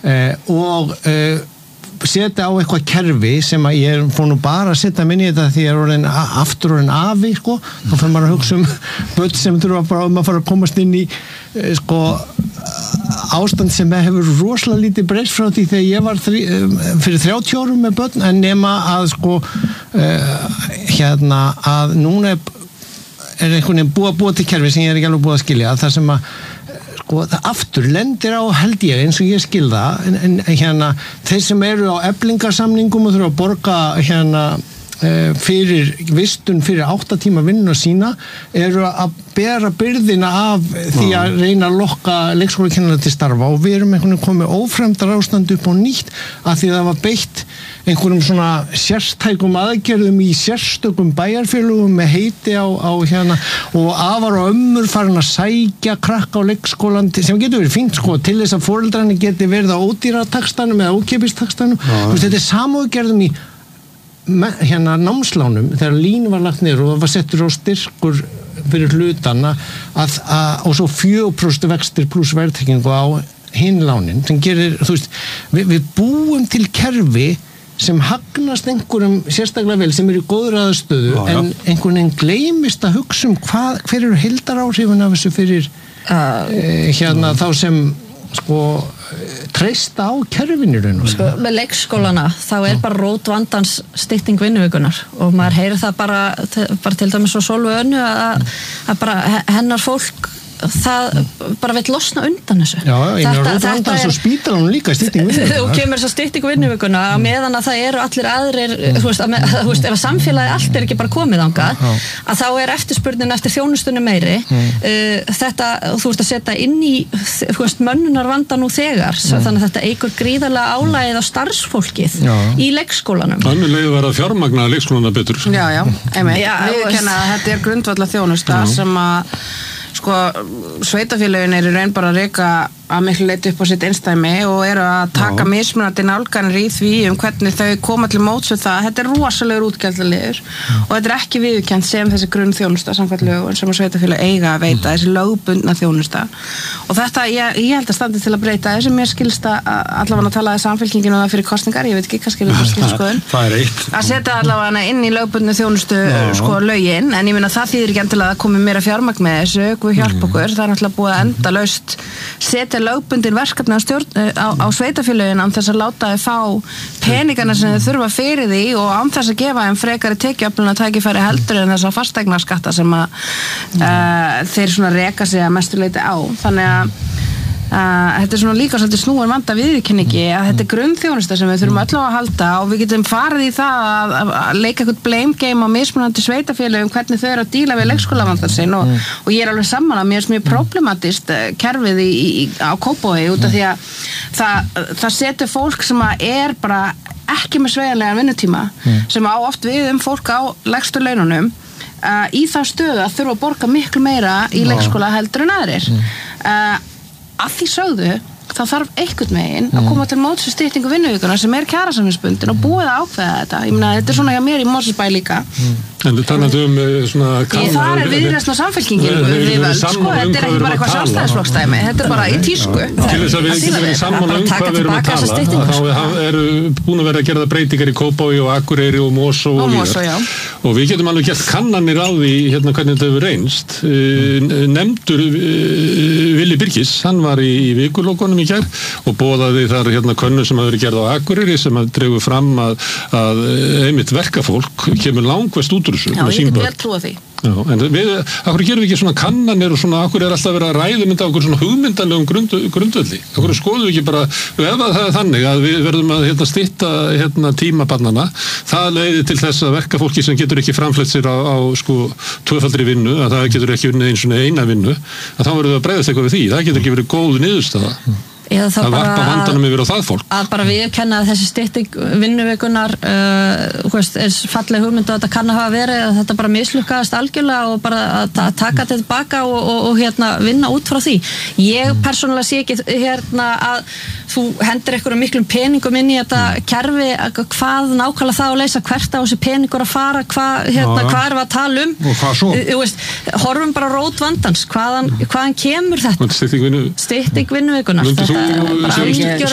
og setja á eitthvað kerfi sem að ég fór nú bara að setja minni í þetta því ég aftur orðin afi, sko, þá fyrir maður að hugsa börn sem þurfa bara að fara að komast inn í, sko, ástand sem hefur rosalega lítið breyst frá því þegar ég var fyrir 30 árum með börn, en nema að, sko, að núna einhvern veginn búa til kerfi sem ég ekki alveg búið að skilja, það sem að sko, það aftur lendir á held ég eins og ég skil það en þeir sem eru á eflingarsamningum og þurfa að borga fyrir vistun fyrir 8 tíma vinnuna sína eru að bera byrðina af því að reyna að lokka leikskólakennara til starfa og við erum einhvern veginn komið ófremdar ástand upp á nýtt að því það var beitt einhverjum svona sérstækum aðgerðum í sérstökum bæjarfélögum með heiti á og afar og ömmur farin að sækja krakka á leikskólan sem getur verið fínt sko til þess að foreldrarnir geti verið á ódýratakstanum eða ókeypistakstanum þetta samúðgerðum í námslánum þegar lín var lagt niður og það var settur á styrkur fyrir hlutana og svo 4% vextir pluss verðtryggingu á hinlánin sem gerir, þú veist, við búum til kerfi sem hagnast einhverjum sérstaklega vel sem í góðri aðstöðu en einhvern veginn gleymist að hugsa hver eru heildaráhrifin af þessu fyrir þá sem sko treysta á kerfinu sko, með leikskólana þá bara rót vandans stytting vinnuvíkunar og maður heyrir það bara til dæmis svo Sólveig Önnu að bara hennar fólk það bara vill losna undan þessu þetta er spítalanum líka stytting vinnuvíkunar og kemur þess að stytting vinnuvíkuna meðan að það eru allir aðrir þú veist, ef samfélagi allt ekki bara komið þangað að þá eftirspurnin eftir þjónustunni meiri þetta, þú veist að setja inn í þú veist, mönnunar vanda nú þegar þannig að þetta eykur gríðarlega álagið á starfsfólkið í leikskólanum Þannig leiði að fjármagna leikskólana betur við kenna að þetta er grundvalla þjónusta sem að sko, sveitafélögin eru raun bara að reka að miklu leyti upp á sitt einstæmi og eru að taka mismunandi nálganir í því hvernig þau koma til móts við það. Þetta er rosalegur útgjaldaliður og þetta er ekki viðurkennt sem þessi grunnþjónusta samkvæmt lögum sem að sveitafélög eiga að veita, þessi lögbundna þjónusta. Og þetta, ég held að standi til að breyta þessu, mér skilst að allavega að talaði samfélkingin og það fyrir kosningar, ég veit ekki, kannski er þetta skilskoðun. Það er eitt. Að setja allavega inn í lögbundnu þjónustu sko lögin, en ég meina það þýðir ekki endilega að komi meira fjármagn með þessu, Guð hjálpa okkur, það er náttúrulega búið að endalaust setja lögbundin verkefni á sveitafélögin án þess að láta þau fá peningana sem þau þurfa fyrir því og án þess að gefa þeim frekari tekjuöflun að tækifæri heldur en þess að fasteignaskatta sem að þeir svona reka sig að mestu leyti á. Þannig að þetta er svona líka svolítið snúin vanda viðurkenningi að þetta er grunnþjónusta sem við þurfum öll á að halda og við getum farið í það að leika eitthvað blame game á mismunandi sveitafélögum hvernig þau eru að díla við leikskólavandan sinn og ég er alveg sammála, mér er mjög problematist kerfið á Kópavogi út af því að það setur fólk sem að er bara ekki með sveigjanlegan vinnutíma sem á oft við fólk á lægstu laununum í þá stöðu að þurfa að borga miklu meira í leikskóla heldur en aðrir að því sögðu þá þarf einhvern veginn að koma til móts við styttingu vinnuvíkunar sem er kjarasamningsbundin og búið að ákveða þetta. Ég meina, þetta er svona hjá mér í Mosfellsbæ líka. En talandi svona það er Viðreisn og Samfylkingin sko, þetta er ekki bara eitthvað sjálfstæðisflokksdæmi, þetta er bara í tísku. Til þess að við getum verið sammála hvað við erum að tala, þá eru búin að vera að gera breytingar í Kópavogi og Akureyri og Mosó og við getum alveg gert kannanir á því hvernig þetta hefur reynst. Nefndur Vili Birgis, hann var í vikulókunum í gær og boðaði þar könnun sem hafi verið gerð á Akureyri sem dregur fram að einmitt verkafólk kemur langvest út úr þessu. Já, ég get vel trúa því. Já, en akkur gerum við ekki svona kannanir og svona, akkur alltaf verið að ræða mynda okkur svona hugmyndalegum grundvelli. Akkur skoðum við ekki bara, ef það er þannig að við verðum að stytta tímabannana, það leiðir til þess að verkafólki sem getur ekki framfleytt sér á sko tvöfaldri vinnu, að það getur ekki unnið eins og eina vinnu, að þá verðum við að bregðast eitthvað við því. Það getur ekki verið góð niðurstaða. að varpa vandanum yfir á það fólk að bara viðurkenna að þessi stytting vinnuvikunar er falleg hugmynd og þetta kann að hafa verið að þetta bara mislukkaðist algjörlega og bara að taka þetta tilbaka og vinna út frá því. Ég persónulega sé ekki að þú hendur einhverjum miklum peningum inn í þetta kerfi, hvað nákvæmlega það að leysa, hvert á þessi peningur að fara, hvað erum við að tala og hvað svo? Horfum bara rót vandans, hvaðan kemur þetta? Stytting vinnuvikunar. Myndir þú